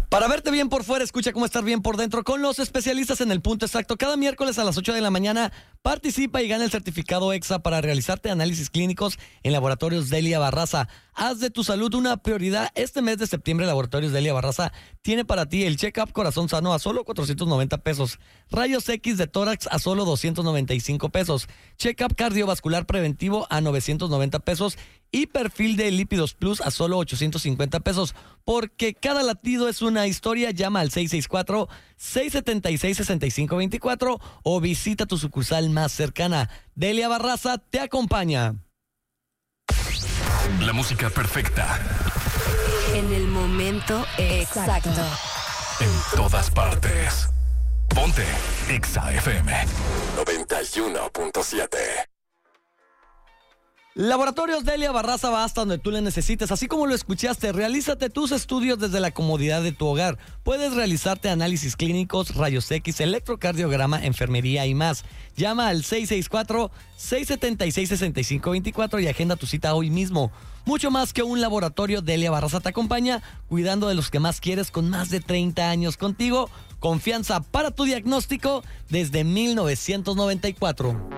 Para verte bien por fuera, escucha cómo estar bien por dentro con los especialistas en el punto exacto. Cada miércoles a las 8 de la mañana participa y gana el certificado EXA para realizarte análisis clínicos en Laboratorios Delia Barraza. Haz de tu salud una prioridad. Este mes de septiembre, Laboratorios Delia Barraza tiene para ti el check-up corazón sano a solo 490 pesos. Rayos X de tórax a solo 295 pesos. Check-up cardiovascular preventivo a 990 pesos. Y perfil de lípidos plus a solo 850 pesos. Porque cada latido es una historia. Llama al 664-676-6524 o visita tu sucursal más cercana. Delia Barraza te acompaña. La música perfecta. En el momento exacto. En todas partes. Ponte Exa FM 91.7. Laboratorios Delia Barraza va hasta donde tú le necesites. Así como lo escuchaste, realízate tus estudios desde la comodidad de tu hogar. Puedes realizarte análisis clínicos, rayos X, electrocardiograma, enfermería y más. Llama al 664-676-6524 y agenda tu cita hoy mismo. Mucho más que un laboratorio, Delia Barraza te acompaña, cuidando de los que más quieres con más de 30 años contigo. Confianza para tu diagnóstico desde 1994.